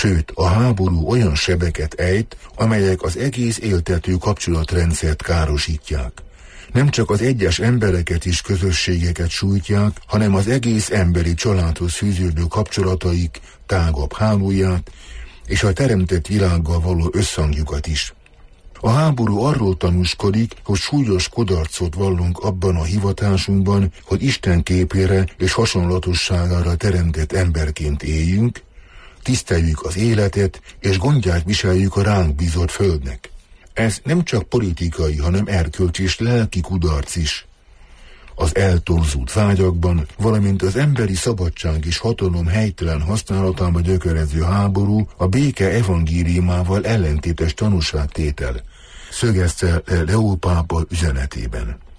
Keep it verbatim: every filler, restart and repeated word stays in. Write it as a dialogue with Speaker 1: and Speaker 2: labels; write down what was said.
Speaker 1: Sőt, a háború olyan sebeket ejt, amelyek az egész éltető kapcsolatrendszert károsítják. Nem csak az egyes embereket és közösségeket sújtják, hanem az egész emberi családhoz fűződő kapcsolataik tágabb hálóját és a teremtett világgal való összhangjukat is. A háború arról tanúskodik, hogy súlyos kudarcot vallunk abban a hivatásunkban, hogy Isten képére és hasonlatosságára teremtett emberként éljünk, tiszteljük az életet, és gondját viseljük a ránk bízott földnek. Ez nem csak politikai, hanem erkölcsi és lelki kudarc is. Az eltorzult vágyakban, valamint az emberi szabadság és hatalom helytelen használatában gyökerező háború a béke evangéliumával ellentétes tanúságtétel, szögezte Leó pápa üzenetében.